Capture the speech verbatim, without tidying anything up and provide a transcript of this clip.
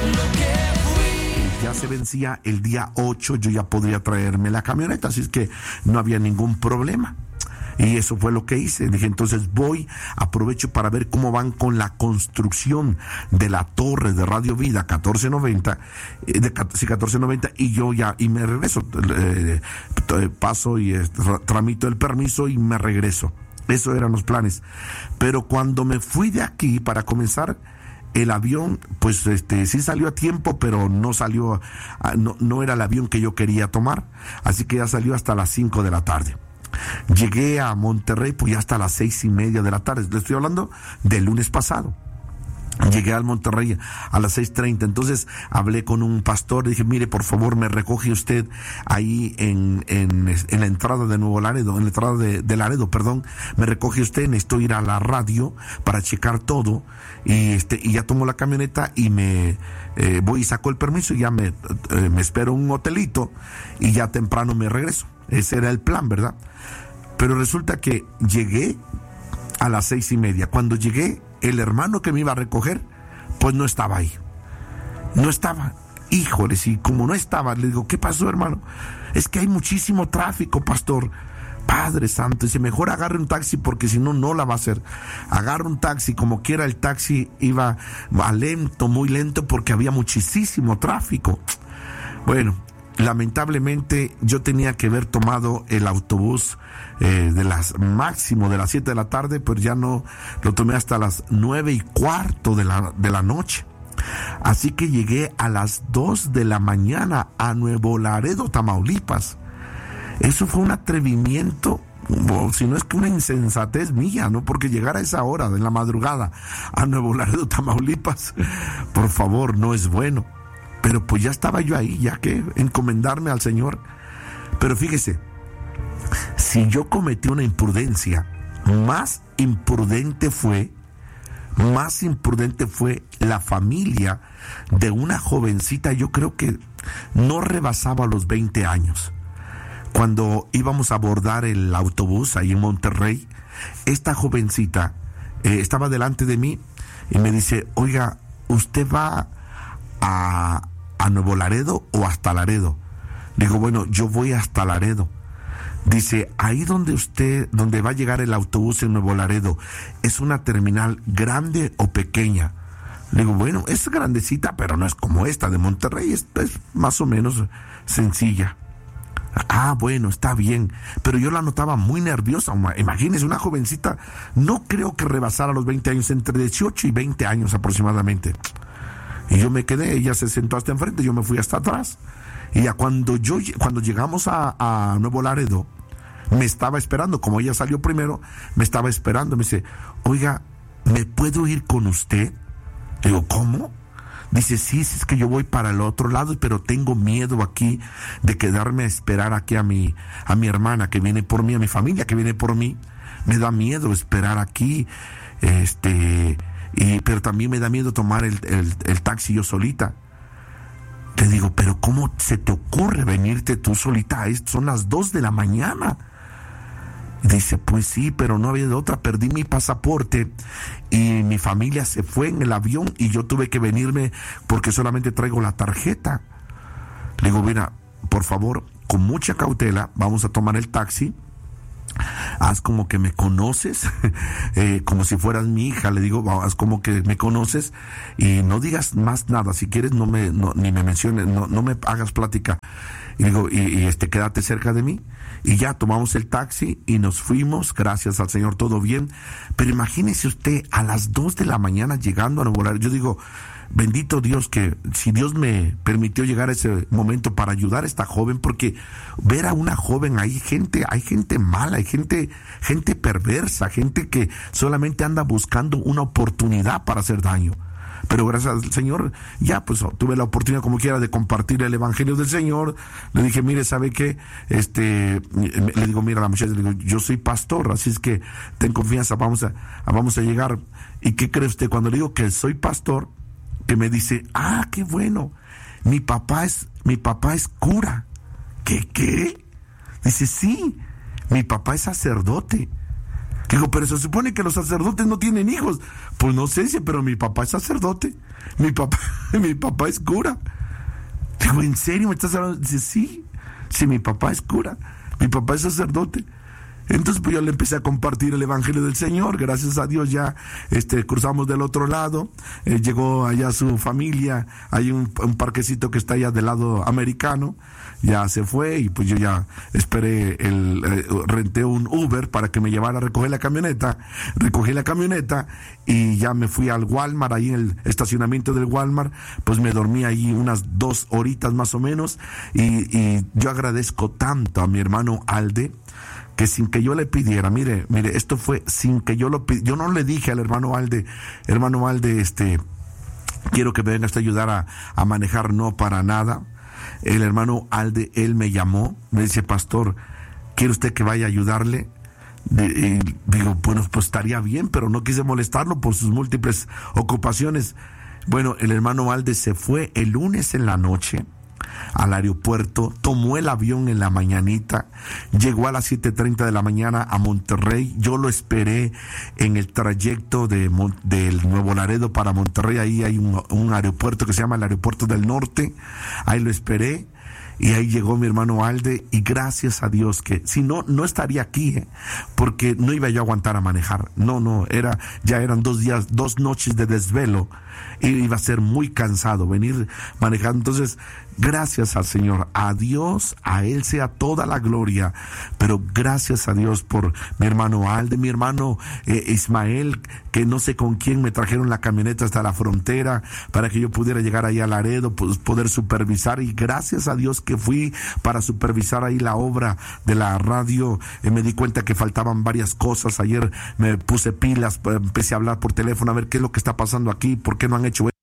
Ya se vencía el día ocho, yo ya podría traerme la camioneta, así es que no había ningún problema. Y eso fue lo que hice. Dije, entonces voy, aprovecho para ver cómo van con la construcción de la torre de Radio Vida catorce noventa, eh, de, sí, catorce noventa, y yo ya, y me regreso, eh, paso y eh, tramito el permiso y me regreso. Eso eran los planes. Pero cuando me fui de aquí para comenzar, el avión, pues este sí salió a tiempo, pero no salió, no, no era el avión que yo quería tomar, así que ya salió hasta las cinco de la tarde. Llegué a Monterrey pues ya hasta las seis y media de la tarde. Le estoy hablando del lunes pasado. Llegué al Monterrey a las seis treinta, entonces hablé con un pastor, le dije, mire, por favor, me recoge usted ahí en, en, en la entrada de Nuevo Laredo, en la entrada de, de Laredo, perdón, me recoge usted, necesito ir a la radio para checar todo, y este y ya tomo la camioneta y me eh, voy y saco el permiso y ya me, eh, me espero un hotelito y ya temprano me regreso. Ese era el plan, ¿verdad? Pero resulta que llegué a las seis y media. Cuando llegué, el hermano que me iba a recoger, pues no estaba ahí. No estaba. Híjoles, y como no estaba, le digo, ¿qué pasó, hermano? Es que hay muchísimo tráfico, pastor. Padre santo, dice, mejor agarre un taxi porque si no, no la va a hacer. Agarre un taxi, como quiera el taxi iba a lento, muy lento, porque había muchísimo tráfico. Bueno, lamentablemente yo tenía que haber tomado el autobús eh, de las máximo de las siete de la tarde, pero ya no, lo tomé hasta las nueve y cuarto de la, de la noche. Así que llegué a las dos de la mañana a Nuevo Laredo, Tamaulipas. Eso fue un atrevimiento, o si no es que una insensatez mía, ¿no? Porque llegar a esa hora de la madrugada a Nuevo Laredo, Tamaulipas, por favor, no es bueno. Pero pues ya estaba yo ahí, ya que encomendarme al Señor. Pero fíjese, si yo cometí una imprudencia, más imprudente fue, más imprudente fue la familia de una jovencita, yo creo que no rebasaba los veinte años. Cuando íbamos a abordar el autobús ahí en Monterrey, esta jovencita eh, estaba delante de mí y me dice, oiga, ¿usted va a, a Nuevo Laredo o hasta Laredo? Digo, bueno, yo voy hasta Laredo. Dice, ahí donde usted, donde va a llegar el autobús en Nuevo Laredo, ¿es una terminal grande o pequeña? Digo, bueno, es grandecita, pero no es como esta de Monterrey, esta es más o menos sencilla. Ah, bueno, está bien, pero yo la notaba muy nerviosa. Imagínese, una jovencita, no creo que rebasara los veinte años, entre dieciocho y veinte años aproximadamente. Y yo me quedé, ella se sentó hasta enfrente, yo me fui hasta atrás. Y ya cuando yo cuando llegamos a, a Nuevo Laredo, me estaba esperando, como ella salió primero, me estaba esperando, me dice, oiga, ¿me puedo ir con usted? Digo, ¿cómo? Dice, sí, sí, es que yo voy para el otro lado, pero tengo miedo aquí de quedarme a esperar aquí a mi, a mi hermana que viene por mí, a mi familia que viene por mí. Me da miedo esperar aquí, este, y, pero también me da miedo tomar el, el, el taxi yo solita. Te digo, pero ¿cómo se te ocurre venirte tú solita? Son las dos de la mañana. Dice, pues sí, pero no había de otra, perdí mi pasaporte y mi familia se fue en el avión y yo tuve que venirme porque solamente traigo la tarjeta. Le digo, mira, por favor, con mucha cautela, vamos a tomar el taxi. Haz como que me conoces, eh, como si fueras mi hija, le digo, haz como que me conoces y no digas más nada, si quieres no me, no, ni me menciones, no, no me hagas plática. Y digo, y, y este, quédate cerca de mí. Y ya tomamos el taxi y nos fuimos, gracias al Señor, todo bien. Pero imagínese usted, a las dos de la mañana llegando a Nuevo Laredo, yo digo, bendito Dios que si Dios me permitió llegar a ese momento para ayudar a esta joven, porque ver a una joven, hay gente, hay gente mala, hay gente, gente perversa, gente que solamente anda buscando una oportunidad para hacer daño. Pero gracias al Señor, ya pues tuve la oportunidad como quiera de compartir el evangelio del Señor. Le dije, mire, ¿sabe qué? Este, le digo, mira a la muchacha, le digo, yo soy pastor, así es que ten confianza, vamos a, vamos a llegar. ¿Y qué cree usted? Cuando le digo que soy pastor, que me dice, ah, qué bueno, mi papá es, mi papá es cura. ¿Qué, qué? Dice, sí, mi papá es sacerdote. Digo, pero se supone que los sacerdotes no tienen hijos. Pues no sé, si, pero mi papá es sacerdote. Mi papá, mi papá es cura. Digo, ¿en serio me estás hablando? Dice, sí, sí, mi papá es cura. Mi papá es sacerdote. Entonces pues yo le empecé a compartir el evangelio del Señor. Gracias a Dios ya este, cruzamos del otro lado. Eh, llegó allá su familia. Hay un, un parquecito que está allá del lado americano. Ya se fue y pues yo ya esperé, el eh, renté un Uber para que me llevara a recoger la camioneta. Recogí la camioneta y ya me fui al Walmart, ahí en el estacionamiento del Walmart. Pues me dormí ahí unas dos horitas más o menos. Y, y yo agradezco tanto a mi hermano Alde, que sin que yo le pidiera, mire, mire, esto fue sin que yo lo pidiera. Yo no le dije al hermano Alde, hermano Alde, este, quiero que me vengas a ayudar a, a manejar, no, para nada. El hermano Alde, él me llamó, me dice, pastor, ¿quiere usted que vaya a ayudarle? Y digo, bueno, pues estaría bien, pero no quise molestarlo por sus múltiples ocupaciones. Bueno, el hermano Alde se fue el lunes en la noche al aeropuerto, tomó el avión en la mañanita, llegó a las siete treinta de la mañana a Monterrey. Yo lo esperé en el trayecto de del Nuevo Laredo para Monterrey. Ahí hay un, un aeropuerto que se llama el Aeropuerto del Norte. Ahí lo esperé. Y ahí llegó mi hermano Alde, y gracias a Dios que, si no, no estaría aquí, ¿eh? Porque no iba yo a aguantar a manejar. No, no, era, ya eran dos días, dos noches de desvelo, y iba a ser muy cansado venir manejando. Entonces, gracias al Señor, a Dios, a Él sea toda la gloria, pero gracias a Dios por mi hermano Alde, mi hermano eh, Ismael, que no sé con quién me trajeron la camioneta hasta la frontera para que yo pudiera llegar ahí a Laredo, pues poder supervisar, y gracias a Dios que fui para supervisar ahí la obra de la radio. Eh, me di cuenta que faltaban varias cosas. Ayer me puse pilas, empecé a hablar por teléfono a ver qué es lo que está pasando aquí, por qué no han hecho